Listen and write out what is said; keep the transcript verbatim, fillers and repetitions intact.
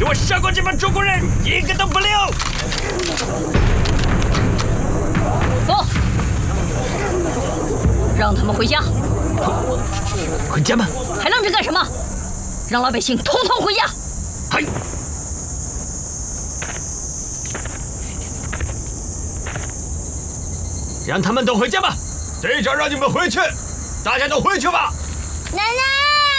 给我杀光这帮中国人，一个都不留！ 走，让他们回家。 回家吗？ 还愣着干什么？让老百姓统统回家！ 嗨！让他们都回家吧。队长让你们回去，大家都回去吧。 奶奶。